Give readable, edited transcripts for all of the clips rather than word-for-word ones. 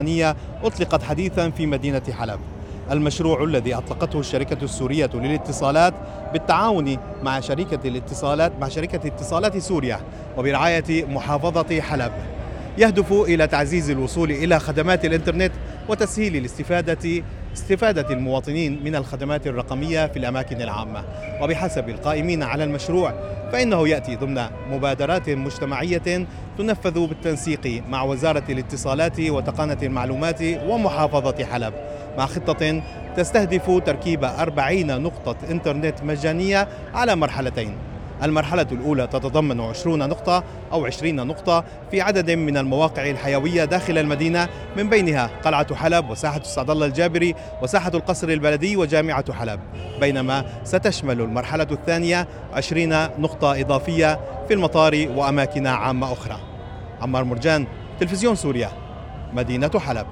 أطلقت حديثا في مدينة حلب. المشروع الذي أطلقته الشركة السورية للاتصالات بالتعاون مع شركة اتصالات سوريا وبرعاية محافظة حلب يهدف إلى تعزيز الوصول إلى خدمات الإنترنت وتسهيل استفادة المواطنين من الخدمات الرقمية في الأماكن العامة. وبحسب القائمين على المشروع فإنه يأتي ضمن مبادرات مجتمعية تنفذ بالتنسيق مع وزارة الاتصالات وتقنية المعلومات ومحافظة حلب، مع خطة تستهدف تركيب 40 نقطة إنترنت مجانية على مرحلتين. المرحلة الأولى تتضمن 20 نقطة في عدد من المواقع الحيوية داخل المدينة، من بينها قلعة حلب وساحة السعد الله الجابري وساحة القصر البلدي وجامعة حلب، بينما ستشمل المرحلة الثانية 20 نقطة إضافية في المطار وأماكن عامة أخرى. عمار مرجان، تلفزيون سوريا، مدينة حلب.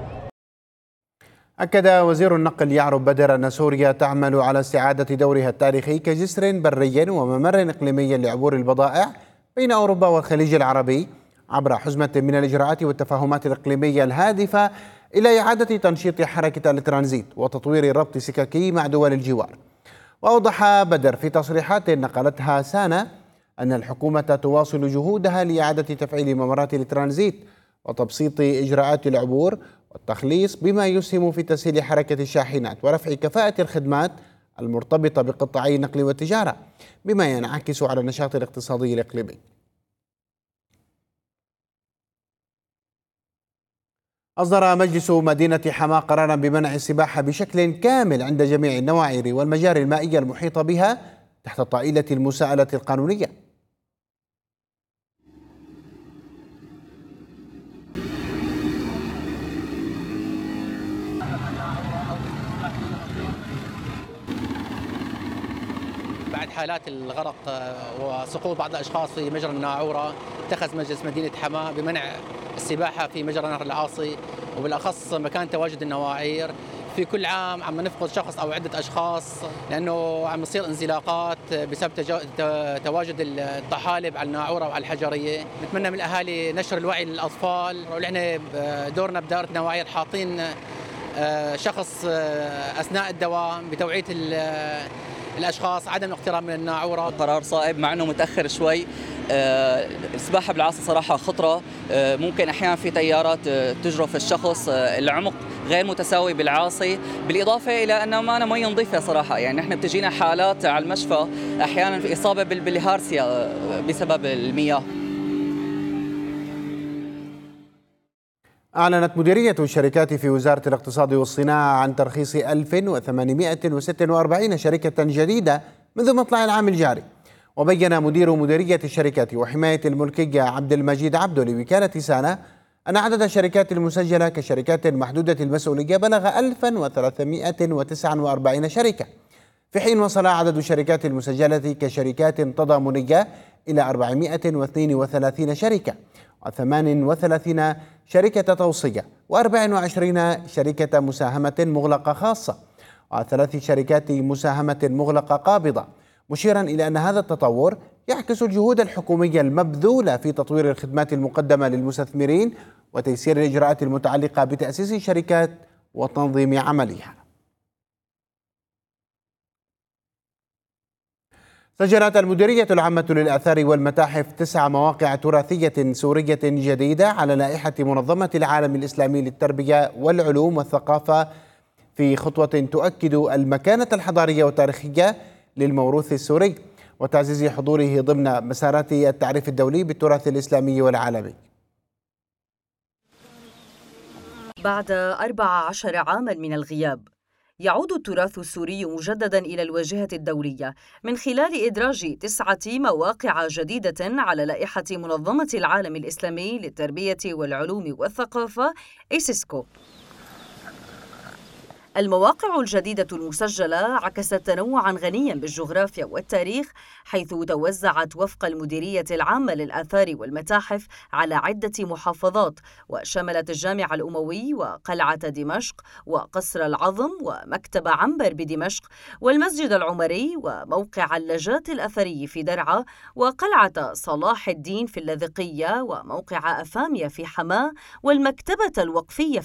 أكد وزير النقل يعرب بدر أن سوريا تعمل على استعادة دورها التاريخي كجسر بري وممر إقليمي لعبور البضائع بين أوروبا والخليج العربي عبر حزمة من الإجراءات والتفاهمات الإقليمية الهادفة إلى إعادة تنشيط حركة الترانزيت وتطوير الربط السككي مع دول الجوار. وأوضح بدر في تصريحات نقلتها سانا أن الحكومة تواصل جهودها لإعادة تفعيل ممرات الترانزيت وتبسيط إجراءات العبور والتخليص، بما يسهم في تسهيل حركة الشاحنات ورفع كفاءة الخدمات المرتبطة بقطاعي النقل والتجارة، بما ينعكس على النشاط الاقتصادي الإقليمي. أصدر مجلس مدينة حماة قرارا بمنع السباحة بشكل كامل عند جميع النواعر والمجاري المائية المحيطة بها تحت طائلة المساءلة القانونية. بعد حالات الغرق وسقوط بعض الأشخاص في مجرى الناعورة، اتخذ مجلس مدينة حماة بمنع السباحة في مجرى نهر العاصي، وبالأخص مكان تواجد النواعير. في كل عام عم نفقد شخص أو عدة أشخاص لأنه عم يصير انزلاقات بسبب تواجد الطحالب على الناعورة وعلى الحجرية. نتمنى من الأهالي نشر الوعي للأطفال، ونحن دورنا بدائرة النواعير حاطين شخص أثناء الدوام بتوعية الأشخاص عدم الاقتراب من الناعورة. قرار صائب مع أنه متأخر شوي. السباحة بالعاصي صراحة خطرة، ممكن أحيانا في تيارات تجرف الشخص، العمق غير متساوي بالعاصي، بالإضافة إلى أنه ما مي نظيفة صراحة. يعني نحن بتجينا حالات على المشفى أحيانا في إصابة بالهارسيا بسبب المياه. أعلنت مديرية الشركات في وزارة الاقتصاد والصناعة عن ترخيص 1846 شركة جديدة منذ مطلع العام الجاري. وبين مدير مديرية الشركات وحماية الملكية عبد المجيد عبده لوكالة سانا أن عدد الشركات المسجلة كشركات محدودة المسؤولية بلغ 1349 شركة، في حين وصل عدد الشركات المسجلة كشركات تضامنية إلى 432 شركة، و38 شركة توصية، و24 شركة مساهمة مغلقة خاصة، و3 شركات مساهمة مغلقة قابضة، مشيرا إلى أن هذا التطور يعكس الجهود الحكومية المبذولة في تطوير الخدمات المقدمة للمستثمرين وتيسير الإجراءات المتعلقة بتأسيس الشركات وتنظيم عملها. سجلت المديرية العامة للآثار والمتاحف 9 مواقع تراثية سورية جديدة على لائحة منظمة العالم الإسلامي للتربية والعلوم والثقافة، في خطوة تؤكد المكانة الحضارية والتاريخية للموروث السوري وتعزيز حضوره ضمن مسارات التعريف الدولي بالتراث الإسلامي والعالمي. بعد 14 عاما من الغياب، يعود التراث السوري مجددا إلى الواجهة الدولية من خلال إدراج 9 مواقع جديدة على لائحة منظمة العالم الإسلامي للتربية والعلوم والثقافة إيسيسكو. المواقع الجديدة المسجلة عكست تنوعا غنيا بالجغرافيا والتاريخ، حيث توزعت وفق المديرية العامة للآثار والمتاحف على عدة محافظات، وشملت الجامع الأموي وقلعة دمشق وقصر العظم ومكتب عنبر بدمشق والمسجد العمري وموقع اللجات الأثري في درعا وقلعة صلاح الدين في اللاذقية وموقع أفاميا في حماة والمكتبة الوقفية